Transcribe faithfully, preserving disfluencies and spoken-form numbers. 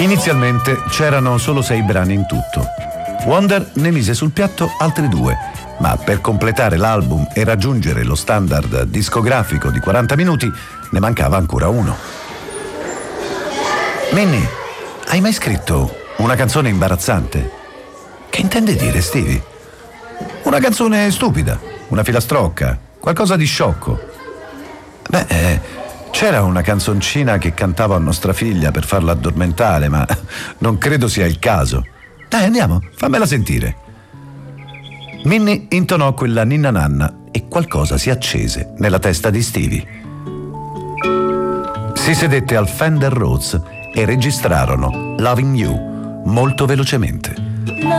Inizialmente c'erano solo sei brani in tutto. Wonder ne mise sul piatto altri due, ma per completare l'album e raggiungere lo standard discografico di quaranta minuti ne mancava ancora uno. Minnie, hai mai scritto una canzone imbarazzante? Che intende dire, Stevie? Una canzone stupida, una filastrocca, qualcosa di sciocco. Beh, eh, c'era una canzoncina che cantavo a nostra figlia per farla addormentare, ma non credo sia il caso. Dai, andiamo, fammela sentire. Minnie intonò quella ninna nanna e qualcosa si accese nella testa di Stevie. Si sedette al Fender Rhodes e registrarono Loving You molto velocemente.